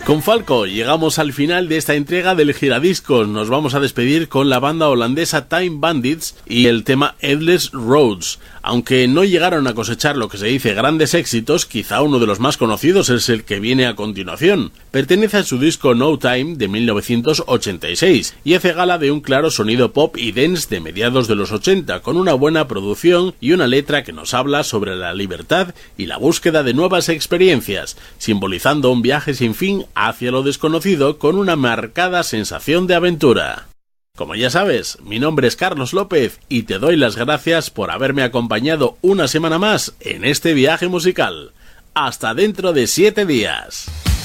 Con Falco llegamos al final de esta entrega del Giradiscos. Nos vamos a despedir con la banda holandesa Time Bandits y el tema Endless Roads. Aunque no llegaron a cosechar lo que se dice grandes éxitos, quizá uno de los más conocidos es el que viene a continuación. Pertenece a su disco No Time de 1986 y hace gala de un claro sonido pop y dance de mediados de los 80, con una buena producción y una letra que nos habla sobre la libertad y la búsqueda de nuevas experiencias, simbolizando un viaje sin fin hacia lo desconocido con una marcada sensación de aventura. Como ya sabes, mi nombre es Carlos López y te doy las gracias por haberme acompañado una semana más en este viaje musical. Hasta dentro de 7 días.